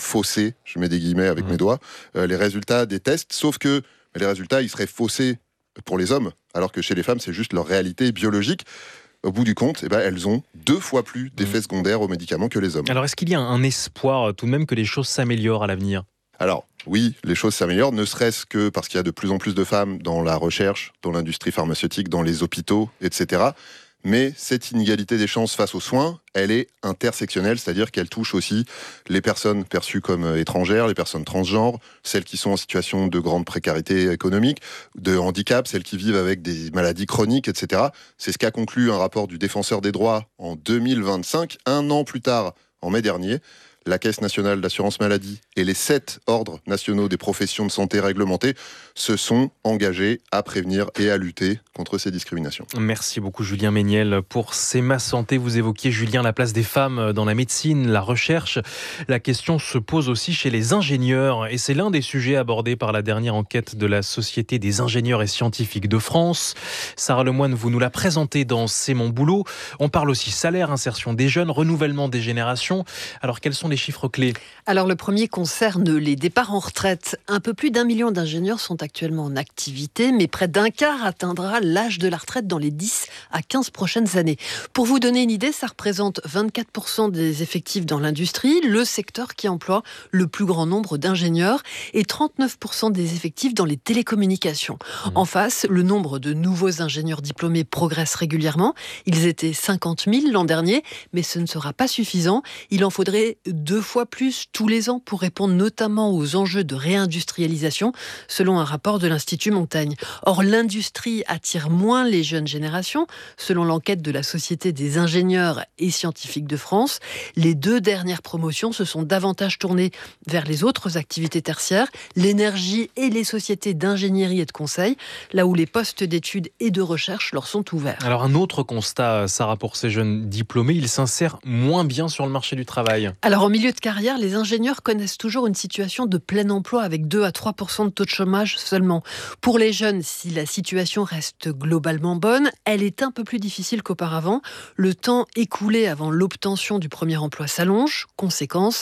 fausser, je mets des guillemets avec mes doigts, les résultats des tests, sauf que les résultats, ils seraient faussés pour les hommes, alors que chez les femmes, c'est juste leur réalité biologique. Au bout du compte, elles ont 2 fois plus d'effets secondaires aux médicaments que les hommes. Alors, est-ce qu'il y a un espoir tout de même que les choses s'améliorent à l'avenir ? Alors, oui, les choses s'améliorent, ne serait-ce que parce qu'il y a de plus en plus de femmes dans la recherche, dans l'industrie pharmaceutique, dans les hôpitaux, etc. Mais cette inégalité des chances face aux soins, elle est intersectionnelle, c'est-à-dire qu'elle touche aussi les personnes perçues comme étrangères, les personnes transgenres, celles qui sont en situation de grande précarité économique, de handicap, celles qui vivent avec des maladies chroniques, etc. C'est ce qu'a conclu un rapport du Défenseur des droits en 2025, 1 an plus tard, en mai dernier. La Caisse nationale d'assurance maladie et les 7 ordres nationaux des professions de santé réglementées se sont engagés à prévenir et à lutter contre ces discriminations. Merci beaucoup Julien Méniel pour C'est ma santé. Vous évoquiez, Julien, la place des femmes dans la médecine, la recherche. La question se pose aussi chez les ingénieurs et c'est l'un des sujets abordés par la dernière enquête de la Société des ingénieurs et scientifiques de France. Sarah Lemoine, vous nous la présentez dans C'est mon boulot. On parle aussi salaire, insertion des jeunes, renouvellement des générations. Alors quels sont les chiffres clés ? Alors le premier concerne les départs en retraite. Un peu plus d'1 million d'ingénieurs sont actuellement en activité, mais près d'un quart atteindra l'âge de la retraite dans les 10 à 15 prochaines années. Pour vous donner une idée, ça représente 24% des effectifs dans l'industrie, le secteur qui emploie le plus grand nombre d'ingénieurs, et 39% des effectifs dans les télécommunications. En face, le nombre de nouveaux ingénieurs diplômés progresse régulièrement. Ils étaient 50 000 l'an dernier, mais ce ne sera pas suffisant. Il en faudrait 2 fois plus tous les ans pour répondre notamment aux enjeux de réindustrialisation, selon un rapport de l'Institut Montaigne. Or, l'industrie attire moins les jeunes générations, selon l'enquête de la Société des ingénieurs et scientifiques de France. Les 2 dernières promotions se sont davantage tournées vers les autres activités tertiaires, l'énergie et les sociétés d'ingénierie et de conseil, là où les postes d'études et de recherche leur sont ouverts. Alors un autre constat, Sarah, pour ces jeunes diplômés, ils s'insèrent moins bien sur le marché du travail. Alors en milieu de carrière, les ingénieurs connaissent toujours une situation de plein emploi avec 2 à 3% de taux de chômage seulement. Pour les jeunes, si la situation reste globalement bonne, elle est un peu plus difficile qu'auparavant. Le temps écoulé avant l'obtention du premier emploi s'allonge. Conséquence,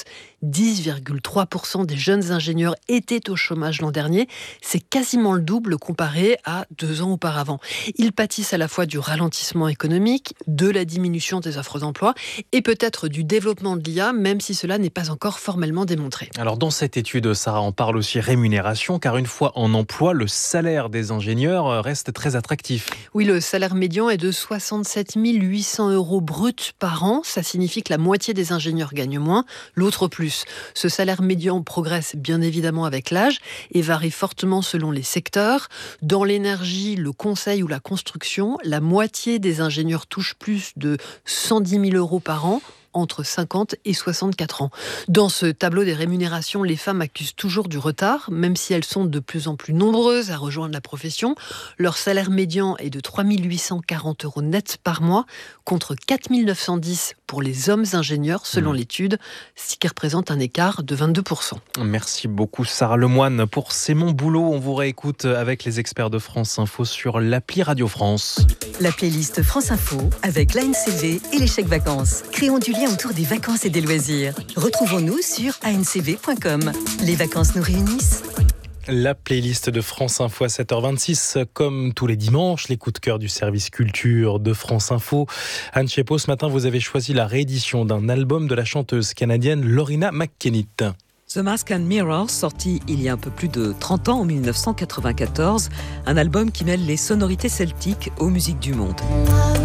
10,3% des jeunes ingénieurs étaient au chômage l'an dernier. C'est quasiment le double comparé à 2 ans auparavant. Ils pâtissent à la fois du ralentissement économique, de la diminution des offres d'emploi et peut-être du développement de l'IA, même si cela n'est pas encore formellement démontré. Alors dans cette étude, Sarah, on parle aussi rémunération, car une fois en emploi, le salaire des ingénieurs reste très attractif. Oui, le salaire médian est de 67 800 € bruts par an. Ça signifie que la moitié des ingénieurs gagnent moins, l'autre plus. Ce salaire médian progresse bien évidemment avec l'âge et varie fortement selon les secteurs. Dans l'énergie, le conseil ou la construction, la moitié des ingénieurs touchent plus de 110 000 € par an, entre 50 et 64 ans. Dans ce tableau des rémunérations, les femmes accusent toujours du retard, même si elles sont de plus en plus nombreuses à rejoindre la profession. Leur salaire médian est de 3 840 € net par mois, contre 4 910 pour les hommes ingénieurs, selon l'étude, ce qui représente un écart de 22%. Merci beaucoup Sarah Lemoine pour C'est mon boulot. On vous réécoute avec les experts de France Info sur l'appli Radio France. La playlist France Info avec l'ANCV et les chèques vacances. Créons du lien autour des vacances et des loisirs. Retrouvons-nous sur ancv.com. Les vacances nous réunissent. La playlist de France Info à 7h26, comme tous les dimanches, les coups de cœur du service culture de France Info. Anne Chepo, ce matin, vous avez choisi la réédition d'un album de la chanteuse canadienne Lorina McKennitt. The Mask and Mirror, sorti il y a un peu plus de 30 ans, en 1994, un album qui mêle les sonorités celtiques aux musiques du monde.